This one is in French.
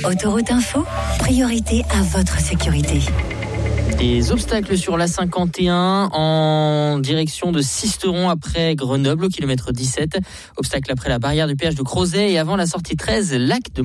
Autoroute Info, priorité à votre sécurité. Des obstacles sur la 51 en direction de Sisteron après Grenoble au kilomètre 17. Obstacle après la barrière du péage de Crozet et avant la sortie 13, lac de